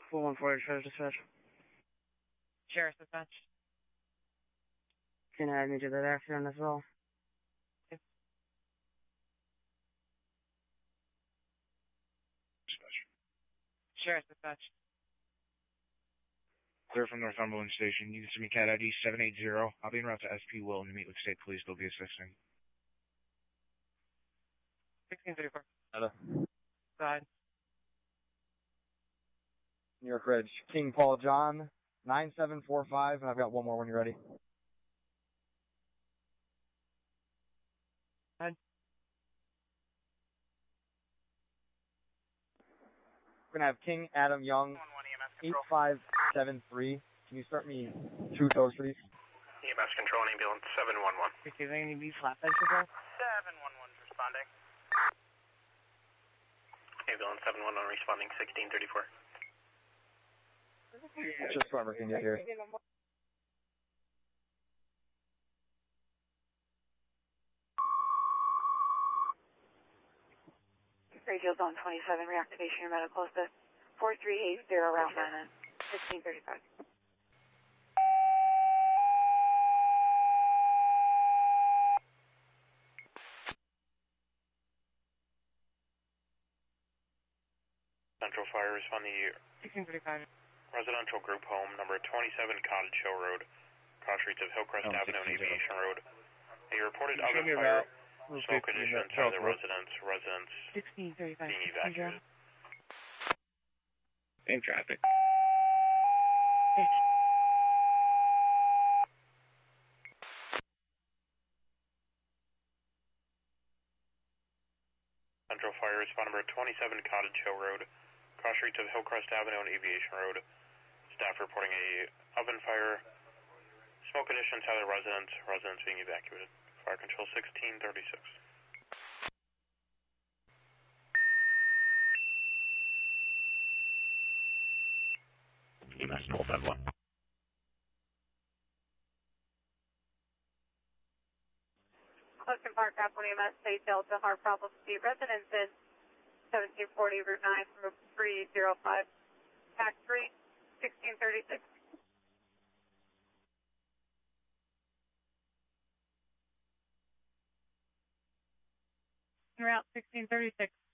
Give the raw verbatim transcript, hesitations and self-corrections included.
four one four, Sheriff's Dispatch. Sheriff's Dispatch. Can I add me to that accident as well? Yep. Dispatch. Sheriff's Dispatch. Clear from Northumberland Station. You can send me cat I D seven eight zero. I'll be en route to S P Wilton to meet with State Police. They'll be assisting. sixteen thirty-four. Hello. Go ahead. New York Ridge. King Paul John, nine seven four five, and I've got one more when you're ready. Go ahead. We're going to have King Adam Young, eight five seven three. Can you start me two toes, please? E M S control and ambulance seven one one. Receiving any B flatbed as well? seven one one responding. Ambulance seven one one responding sixteen thirty-four. Just whoever can get here. Radio Zone twenty-seven, reactivation your medical assist. four three eight zero, route nine, fifteen thirty-five. Central Fire responding to sixteen thirty-five. residential group home number twenty-seven Cottage Hill Road, cross streets of Hillcrest Oh, Avenue and sixteen zero. Aviation Road. A reported Can you show oven me fire, about Route smoke fifteen, condition that inside the South residence, residents sixteen thirty-five. being evacuated. In traffic. Central Fire respond number twenty-seven Cottage Hill Road, cross streets of Hillcrest Avenue and Aviation Road. Staff reporting a oven fire, smoke condition inside the residence, residents being evacuated. Fire control sixteen thirty-six. E M S twelve five one. Clifton Park, Apple E M S, State Delta, Heart Problem Street, residences, seventeen forty, Route nine, from three zero five, tax three, sixteen thirty-six. Route sixteen thirty-six.